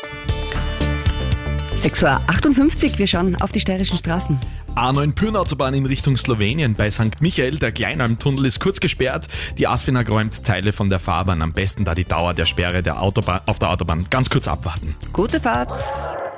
6:58 Uhr, wir schauen auf die steirischen Straßen. A9 Pürnautobahn in Richtung Slowenien bei St. Michael. Der Kleinalmtunnel ist kurz gesperrt. Die ASFINAG räumt Teile von der Fahrbahn. Am besten da die Dauer der Sperre auf der Autobahn ganz kurz abwarten. Gute Fahrt!